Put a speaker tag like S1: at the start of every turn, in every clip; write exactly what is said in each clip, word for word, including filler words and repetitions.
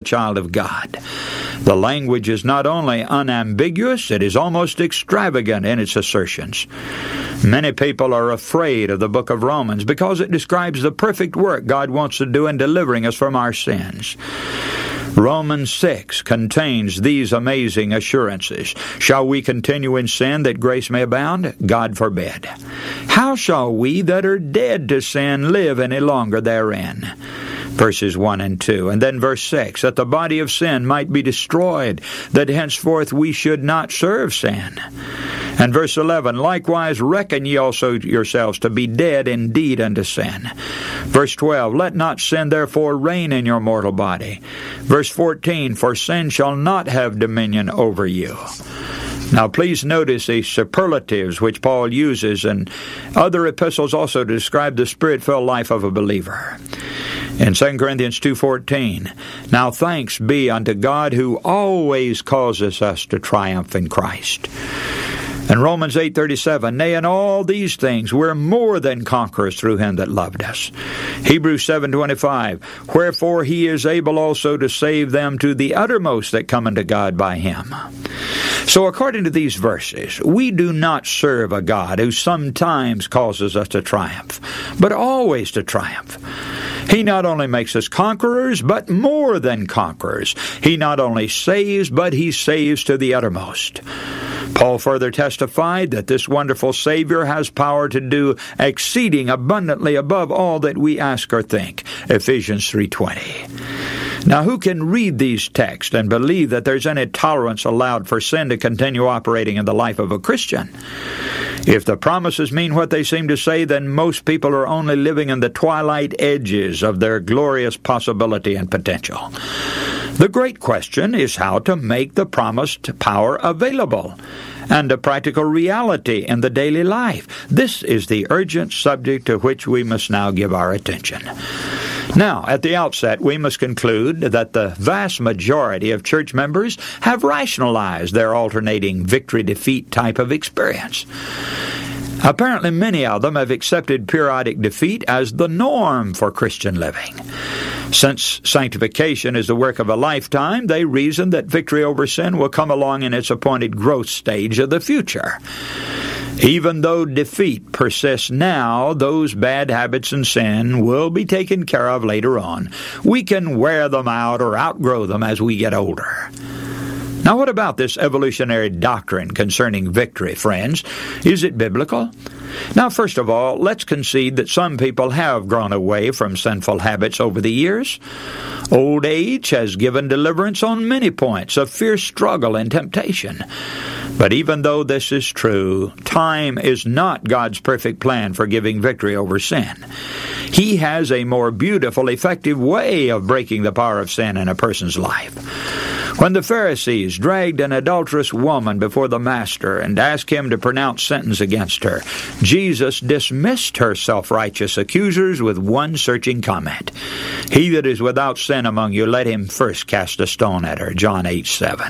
S1: child of God. The language is not only unambiguous, it is almost extravagant in its assertions. Many people are afraid of the book of Romans because it describes the perfect work God wants to do in delivering us from our sins. Romans six contains these amazing assurances. Shall we continue in sin that grace may abound? God forbid. How shall we that are dead to sin live any longer therein? Verses one and two. And then verse six, that the body of sin might be destroyed, that henceforth we should not serve sin. And verse eleven, likewise reckon ye also yourselves to be dead indeed unto sin. Verse twelve, let not sin therefore reign in your mortal body. Verse fourteen, for sin shall not have dominion over you. Now please notice the superlatives which Paul uses in other epistles also to describe the spirit-filled life of a believer. In Second Corinthians two fourteen, now thanks be unto God who always causes us to triumph in Christ. And Romans eight thirty-seven, nay, in all these things we're more than conquerors through him that loved us. Hebrews seven twenty-five, wherefore he is able also to save them to the uttermost that come unto God by him. So according to these verses, we do not serve a God who sometimes causes us to triumph, but always to triumph. He not only makes us conquerors, but more than conquerors. He not only saves, but he saves to the uttermost. Paul further testified that this wonderful Savior has power to do exceeding abundantly above all that we ask or think. Ephesians three twenty. Now, who can read these texts and believe that there's any tolerance allowed for sin to continue operating in the life of a Christian? If the promises mean what they seem to say, then most people are only living in the twilight edges of their glorious possibility and potential. The great question is how to make the promised power available and a practical reality in the daily life. This is the urgent subject to which we must now give our attention. Now, at the outset, we must conclude that the vast majority of church members have rationalized their alternating victory-defeat type of experience. Apparently, many of them have accepted periodic defeat as the norm for Christian living. Since sanctification is the work of a lifetime, they reason that victory over sin will come along in its appointed growth stage of the future. Even though defeat persists now, those bad habits and sin will be taken care of later on. We can wear them out or outgrow them as we get older. Now, what about this evolutionary doctrine concerning victory, friends? Is it biblical? Now, first of all, let's concede that some people have grown away from sinful habits over the years. Old age has given deliverance on many points of fierce struggle and temptation. But even though this is true, time is not God's perfect plan for giving victory over sin. He has a more beautiful, effective way of breaking the power of sin in a person's life. When the Pharisees dragged an adulterous woman before the Master and asked him to pronounce sentence against her, Jesus dismissed her self-righteous accusers with one searching comment. He that is without sin among you, let him first cast a stone at her. John eight seven.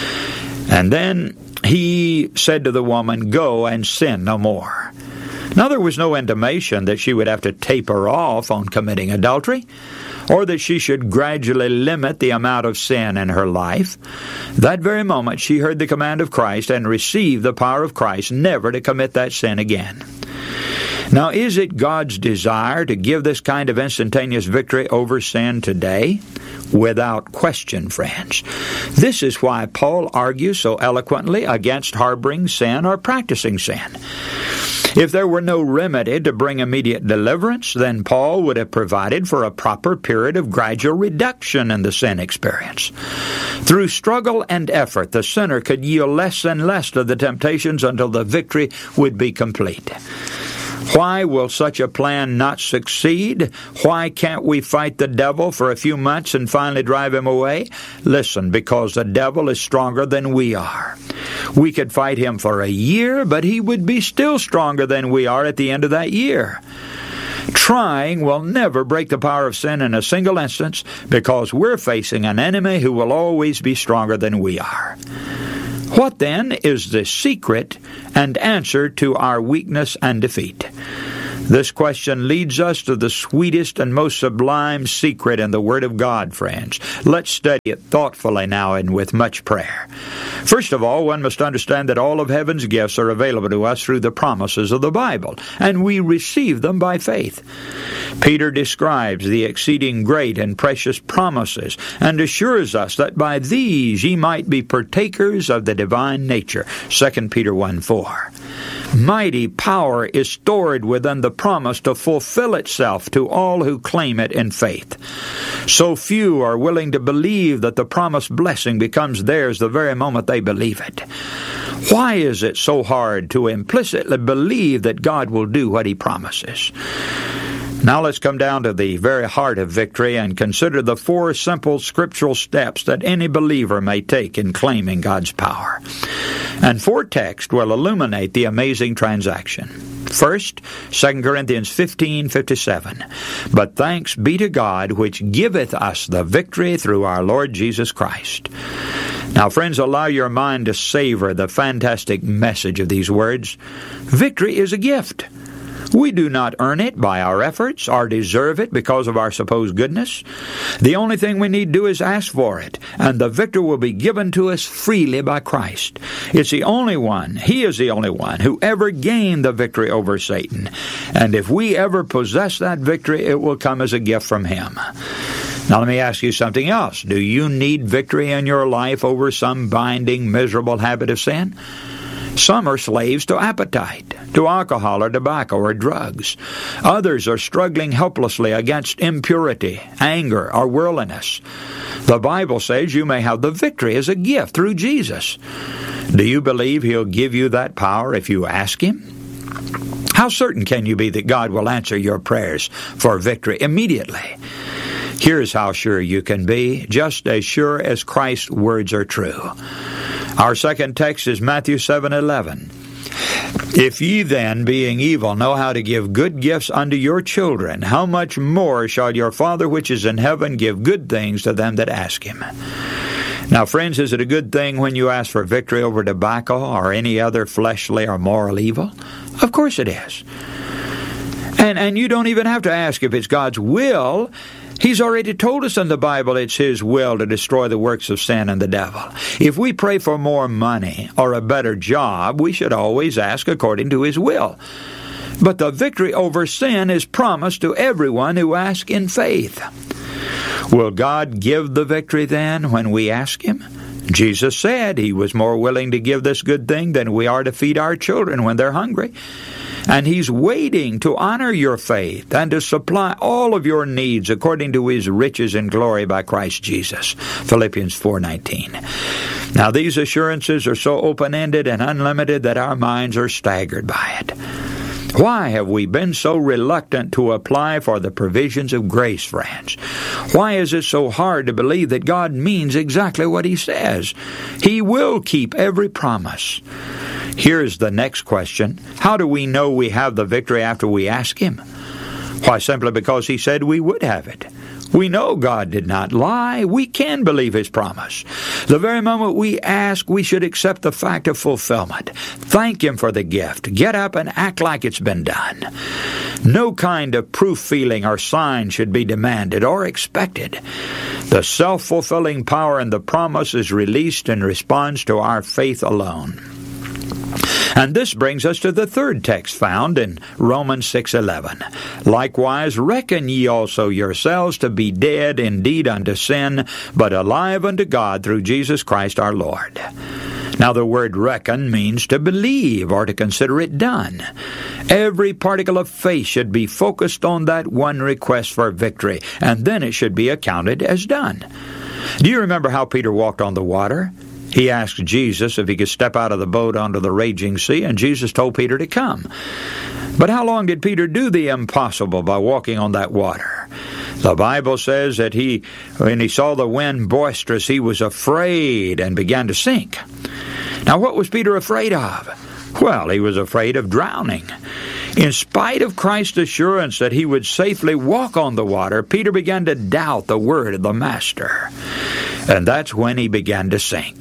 S1: And then he said to the woman, go and sin no more. Now there was no intimation that she would have to taper off on committing adultery, or that she should gradually limit the amount of sin in her life. That very moment she heard the command of Christ and received the power of Christ never to commit that sin again. Now, is it God's desire to give this kind of instantaneous victory over sin today? Without question, friends. This is why Paul argues so eloquently against harboring sin or practicing sin. If there were no remedy to bring immediate deliverance, then Paul would have provided for a proper period of gradual reduction in the sin experience. Through struggle and effort, the sinner could yield less and less to the temptations until the victory would be complete. Why will such a plan not succeed? Why can't we fight the devil for a few months and finally drive him away? Listen, because the devil is stronger than we are. We could fight him for a year, but he would be still stronger than we are at the end of that year. Trying will never break the power of sin in a single instance because we're facing an enemy who will always be stronger than we are. What then is the secret and answer to our weakness and defeat? This question leads us to the sweetest and most sublime secret in the Word of God, friends. Let's study it thoughtfully now and with much prayer. First of all, one must understand that all of heaven's gifts are available to us through the promises of the Bible, and we receive them by faith. Peter describes the exceeding great and precious promises and assures us that by these ye might be partakers of the divine nature. Second Peter one four. Mighty power is stored within the promise to fulfill itself to all who claim it in faith. So few are willing to believe that the promised blessing becomes theirs the very moment they believe it. Why is it so hard to implicitly believe that God will do what He promises? Now let's come down to the very heart of victory and consider the four simple scriptural steps that any believer may take in claiming God's power. And four texts will illuminate the amazing transaction. First, Second Corinthians fifteen fifty-seven. But thanks be to God which giveth us the victory through our Lord Jesus Christ. Now, friends, allow your mind to savor the fantastic message of these words. Victory is a gift. We do not earn it by our efforts or deserve it because of our supposed goodness. The only thing we need to do is ask for it, and the victory will be given to us freely by Christ. It's the only one, He is the only one, who ever gained the victory over Satan. And if we ever possess that victory, it will come as a gift from Him. Now let me ask you something else. Do you need victory in your life over some binding, miserable habit of sin? Some are slaves to appetite, to alcohol or tobacco or drugs. Others are struggling helplessly against impurity, anger, or worldliness. The Bible says you may have the victory as a gift through Jesus. Do you believe He'll give you that power if you ask Him? How certain can you be that God will answer your prayers for victory immediately? Here's how sure you can be, just as sure as Christ's words are true. Our second text is Matthew seven eleven. If ye then, being evil, know how to give good gifts unto your children, how much more shall your Father which is in heaven give good things to them that ask Him? Now, friends, is it a good thing when you ask for victory over tobacco or any other fleshly or moral evil? Of course it is. And, and you don't even have to ask if it's God's will. He's already told us in the Bible it's His will to destroy the works of sin and the devil. If we pray for more money or a better job, we should always ask according to His will. But the victory over sin is promised to everyone who asks in faith. Will God give the victory then when we ask Him? Jesus said He was more willing to give this good thing than we are to feed our children when they're hungry. And He's waiting to honor your faith and to supply all of your needs according to His riches and glory by Christ Jesus. Philippians four nineteen. Now these assurances are so open-ended and unlimited that our minds are staggered by it. Why have we been so reluctant to apply for the provisions of grace, friends? Why is it so hard to believe that God means exactly what He says? He will keep every promise. Here's the next question. How do we know we have the victory after we ask Him? Why, simply because He said we would have it. We know God did not lie. We can believe His promise. The very moment we ask, we should accept the fact of fulfillment. Thank Him for the gift. Get up and act like it's been done. No kind of proof feeling or sign should be demanded or expected. The self-fulfilling power in the promise is released in response to our faith alone. And this brings us to the third text found in Romans six eleven. Likewise, reckon ye also yourselves to be dead indeed unto sin, but alive unto God through Jesus Christ our Lord. Now the word reckon means to believe or to consider it done. Every particle of faith should be focused on that one request for victory, and then it should be accounted as done. Do you remember how Peter walked on the water? He asked Jesus if he could step out of the boat onto the raging sea, and Jesus told Peter to come. But how long did Peter do the impossible by walking on that water? The Bible says that he, when he saw the wind boisterous, he was afraid and began to sink. Now, what was Peter afraid of? Well, he was afraid of drowning. In spite of Christ's assurance that he would safely walk on the water, Peter began to doubt the word of the Master. And that's when he began to sink.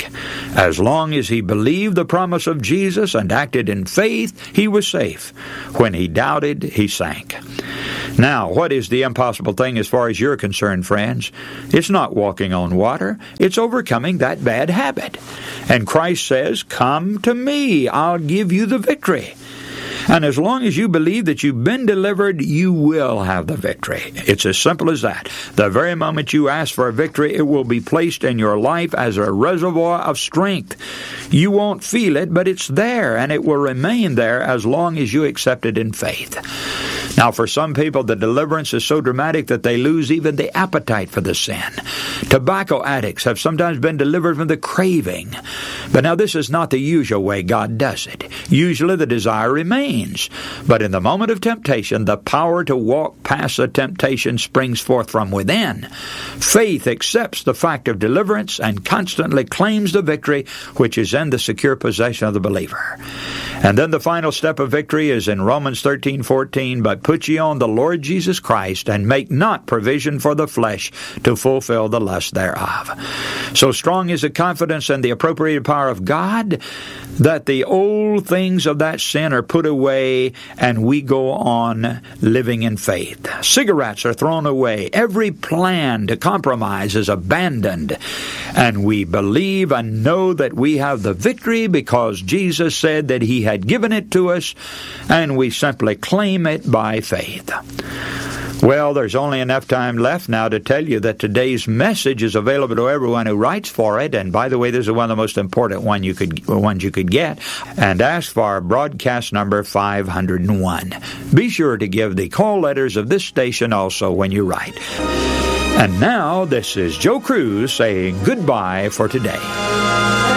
S1: As long as he believed the promise of Jesus and acted in faith, he was safe. When he doubted, he sank. Now, what is the impossible thing as far as you're concerned, friends? It's not walking on water. It's overcoming that bad habit. And Christ says, "Come to me. I'll give you the victory." And as long as you believe that you've been delivered, you will have the victory. It's as simple as that. The very moment you ask for a victory, it will be placed in your life as a reservoir of strength. You won't feel it, but it's there, and it will remain there as long as you accept it in faith. Now, for some people, the deliverance is so dramatic that they lose even the appetite for the sin. Tobacco addicts have sometimes been delivered from the craving. But now this is not the usual way God does it. Usually the desire remains. But in the moment of temptation, the power to walk past the temptation springs forth from within. Faith accepts the fact of deliverance and constantly claims the victory which is in the secure possession of the believer. And then the final step of victory is in Romans thirteen fourteen, "But put ye on the Lord Jesus Christ, and make not provision for the flesh to fulfill the lust thereof." So strong is the confidence in the appropriated power of God that the old things of that sin are put away, and we go on living in faith. Cigarettes are thrown away. Every plan to compromise is abandoned. And we believe and know that we have the victory because Jesus said that He had given it to us, and we simply claim it by faith. Well, there's only enough time left now to tell you that today's message is available to everyone who writes for it. And by the way, this is one of the most important one you could, ones you could get. And ask for broadcast number five hundred one. Be sure to give the call letters of this station also when you write. And now, this is Joe Cruz saying goodbye for today.